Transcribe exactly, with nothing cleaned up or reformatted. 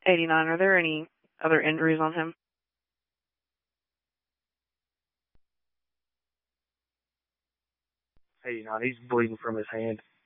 eighty-nine, are there any other injuries on him? eighty-nine, he's bleeding from his hand.